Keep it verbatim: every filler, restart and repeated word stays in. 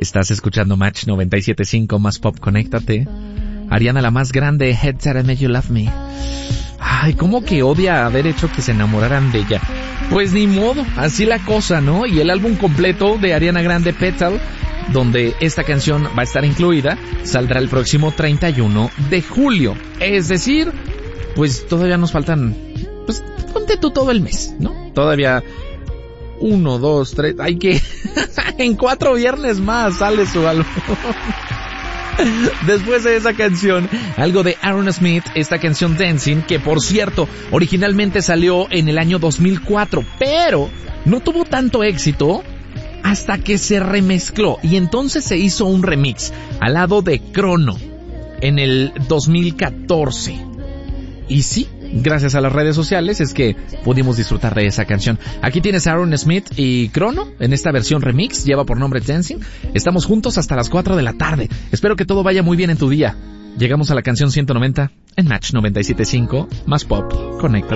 Estás escuchando Match noventa y siete punto cinco más pop, conéctate. Ariana, la más grande, Head That I Made You Love Me. Ay, ¿cómo que odia haber hecho que se enamoraran de ella? Pues ni modo, así la cosa, ¿no? Y el álbum completo de Ariana Grande, Petal, donde esta canción va a estar incluida, saldrá el próximo treinta y uno de julio. Es decir, pues todavía nos faltan, pues ponte tú todo el mes, ¿no? Todavía uno, dos, tres, hay que... en cuatro viernes más sale su álbum. Después de esa canción, algo de Aaron Smith, esta canción Dancing, que por cierto, originalmente salió en el año dos mil cuatro, pero no tuvo tanto éxito hasta que se remezcló y entonces se hizo un remix al lado de Chrono en el dos mil catorce. Y sí, gracias a las redes sociales es que pudimos disfrutar de esa canción. Aquí tienes a Aaron Smith y Chrono en esta versión remix, lleva por nombre Dancing. Estamos juntos hasta las cuatro de la tarde. Espero que todo vaya muy bien en tu día. Llegamos a la canción ciento noventa en Match noventa y siete punto cinco más pop. Conecta.